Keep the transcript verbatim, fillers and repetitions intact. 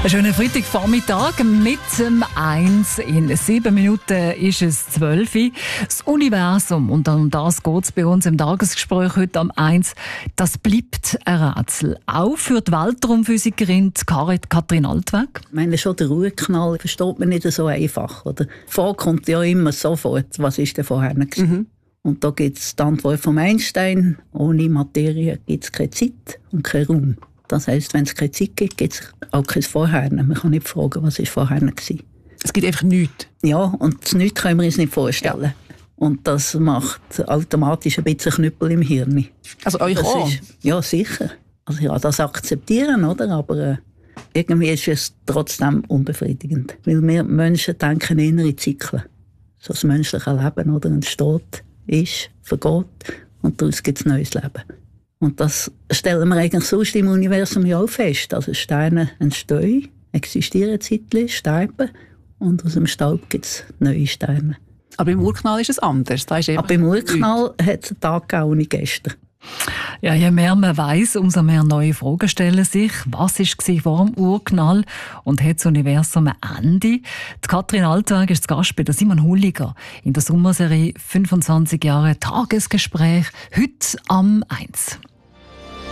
Einen schönen Freitagvormittag mit dem eins. In sieben Minuten ist es zwölf. Das Universum, und um das geht es bei uns im Tagesgespräch heute am eins, das bleibt ein Rätsel. Auch für die Weltraumphysikerin Kathrin Altweg. Ich meine, schon der Urknall versteht man nicht so einfach. Oder? Die Frage kommt ja immer sofort, was ist denn vorher gewesen? Mhm. Und da gibt es die Antwort von Einstein: Ohne Materie gibt es keine Zeit und keinen Raum. Das heisst, wenn es keine Zeit gibt, gibt es auch kein Vorher. Man kann nicht fragen, was war vorher gewesen. Es gibt einfach nichts. Ja, und das Nichts können wir uns nicht vorstellen. Ja. Und das macht automatisch ein bisschen Knüppel im Hirn. Also euch das auch? Ist, ja, sicher. Also ja, das akzeptieren, oder? Aber äh, irgendwie ist es trotzdem unbefriedigend. Weil wir Menschen denken eher in Zyklen. So das menschliche Leben, oder? Entsteht, ist, vergeht und daraus gibt es neues Leben. Und das stellen wir eigentlich sonst im Universum ja auch fest. Also Sterne entstehen, existieren zeitlich, sterben und aus dem Staub gibt es neue Sterne. Aber im Urknall ist es anders. Da ist Aber im Urknall hat es einen Tag gegeben, ohne gestern. Ja, je mehr man weiss, umso mehr neue Fragen stellen sich. Was war vor dem Urknall und hat das Universum ein Ende? Die Kathrin Altweg ist zu Gast bei der Simon Hulliger in der Sommerserie fünfundzwanzig Jahre Tagesgespräch, heute am eins.